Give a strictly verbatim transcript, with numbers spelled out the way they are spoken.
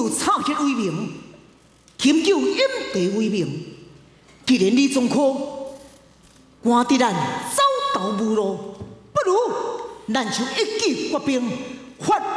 救草芥为名，请救阴地为名。既然你总可赶得咱走投无路，不如咱就一举发兵，发